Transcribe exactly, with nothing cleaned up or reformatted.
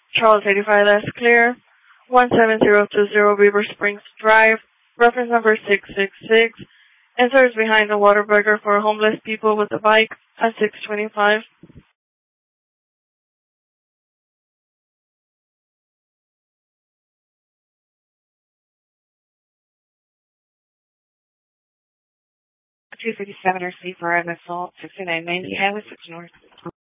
Charles eighty-five, that's clear. one seven zero two zero Beaver Springs Drive, reference number six six six. Enters behind the Whataburger for homeless people with a bike at six twenty-five. two fifty-seven or C for an assault, sixty-nine ninety Highway six North.